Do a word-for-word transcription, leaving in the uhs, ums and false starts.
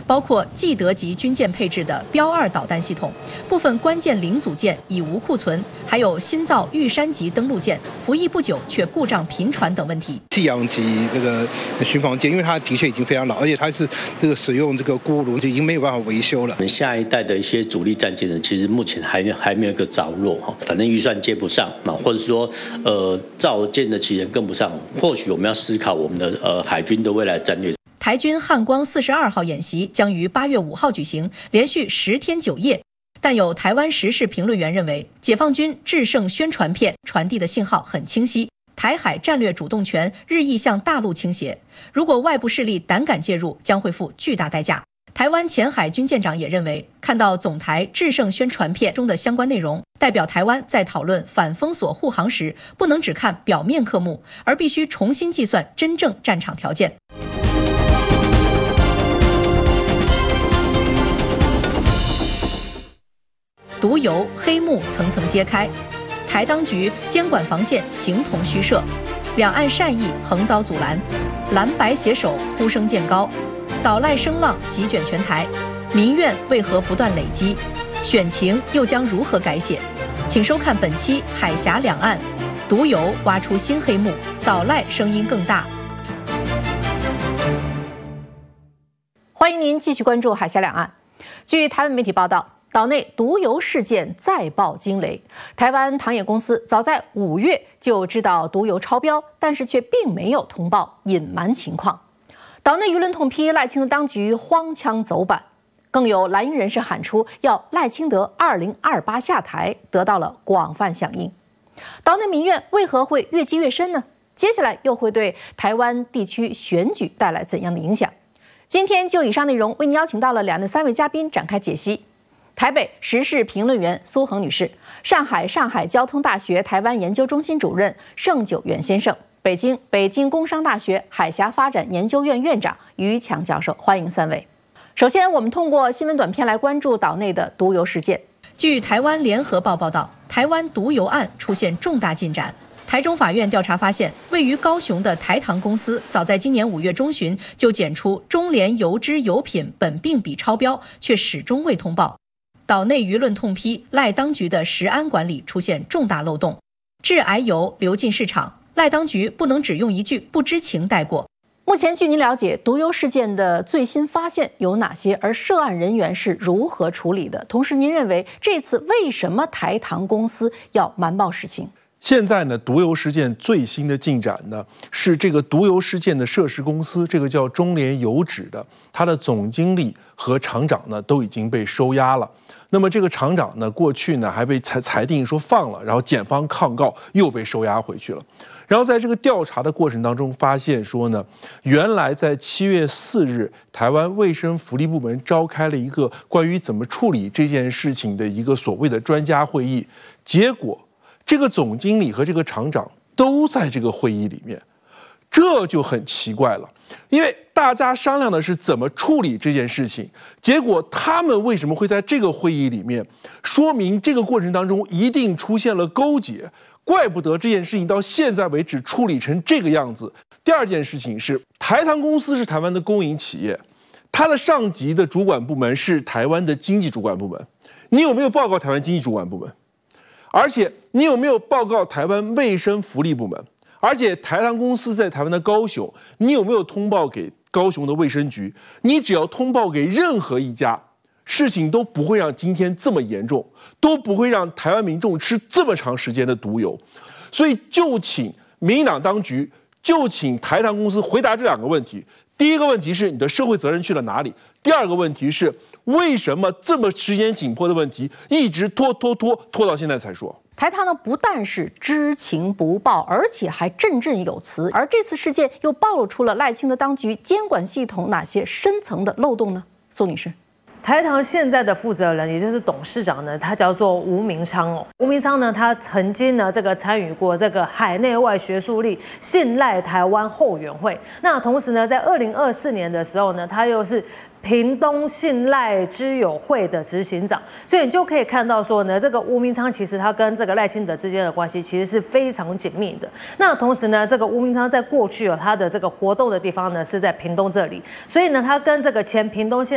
包括既得级军舰配置的标二导弹系统，部分关键零组件已无库存，还有新造玉山级登陆舰服役不久却故障频传等问题。 济阳级这个巡防舰，因为它的确已经非常老，而且它是这个使用这个锅炉，已经没有办法维修了。 我们下一代的一些主力战舰呢，其实目前还还没有一个着落哈，反正预算接不上，那或者说呃造舰的期人跟不上，或许我们要思考我们的呃海军的未来战略。 台军汉光四十二号演习将于八月五号举行，连续十天九夜。但有台湾时事评论员认为，解放军制胜宣传片传递的信号很清晰，台海战略主动权日益向大陆倾斜。如果外部势力胆敢介入，将会付巨大代价。台湾前海军舰长也认为，看到总台制胜宣传片中的相关内容，代表台湾在讨论反封锁护航时，不能只看表面科目，而必须重新计算真正战场条件。毒油黑幕层层揭开，台当局监管防线形同虚设，两岸善意横遭阻拦，蓝白携手呼声渐高，岛赖声浪席卷全台，民怨为何不断累积？选情又将如何改写？请收看本期《海峡两岸》，毒油挖出新黑幕，岛赖声音更大。欢迎您继续关注《海峡两岸》。据台湾媒体报道，岛内毒油事件再爆惊雷，台湾糖业公司早在五月就知道毒油超标，但是却并没有通报，隐瞒情况。岛内舆论痛批赖清德当局荒腔走板，更有蓝营人士喊出要赖清德二零二八下台，得到了广泛响应。岛内民怨为何会越积越深呢？接下来又会对台湾地区选举带来怎样的影响？今天就以上内容为您邀请到了两岸三位嘉宾展开解析。台北时事评论员苏恒女士，上海上海交通大学台湾研究中心主任盛九元先生，北京北京工商大学海峡发展研究院院长于强教授，欢迎三位。首先，我们通过新闻短片来关注岛内的毒油事件。据台湾联合报报道，台湾毒油案出现重大进展。台中法院调查发现，位于高雄的台糖公司早在今年五月中旬就检出中联油脂油品苯并比超标，却始终未通报。岛内舆论痛批赖当局的食安管理出现重大漏洞，致癌油流进市场，赖当局不能只用一句不知情带过。目前据您了解，毒油事件的最新发现有哪些？而涉案人员是如何处理的？同时，您认为这次为什么台糖公司要瞒报实情？ 现在呢，毒油事件最新的进展呢，是这个毒油事件的涉事公司，这个叫中联油脂的，它的总经理和厂长呢都已经被收押了。那么这个厂长呢，过去呢还被裁裁定说放了，然后检方抗告又被收押回去了。然后在这个调查的过程当中，发现说呢，原来在七月四日，台湾卫生福利部门召开了一个关于怎么处理这件事情的一个所谓的专家会议，结果这个总经理和这个厂长都在这个会议里面，这就很奇怪了。因为大家商量的是怎么处理这件事情，结果他们为什么会在这个会议里面，说明这个过程当中一定出现了勾结，怪不得这件事情到现在为止处理成这个样子。第二件事情是，台糖公司是台湾的公营企业，它的上级的主管部门是台湾的经济主管部门，你有没有报告台湾经济主管部门？而且你有没有报告台湾卫生福利部门？而且台糖公司在台湾的高雄，你有没有通报给高雄的卫生局？你只要通报给任何一家，事情都不会让今天这么严重，都不会让台湾民众吃这么长时间的毒油。所以就请民进党当局，就请台糖公司回答这两个问题。第一个问题是你的社会责任去了哪里？第二个问题是为什么这么时间紧迫的问题一直拖拖拖拖到现在才说？ 台糖呢不但是知情不报，而且还振振有词。而这次事件又暴露出了赖清德当局监管系统哪些深层的漏洞呢？苏女士。 台糖现在的负责人，也就是董事长呢，他叫做吴明昌哦。吴明昌呢，他曾经呢这个参与过这个海内外学术力信赖台湾后援会。那同时呢，在二零二四年的时候呢，他又是屏东信赖知友会的执行长。所以你就可以看到说呢，这个吴明昌其实他跟这个赖清德之间的关系其实是非常紧密的。那同时呢，这个吴明昌在过去有他的这个活动的地方呢是在屏东这里，所以呢，他跟这个前屏东县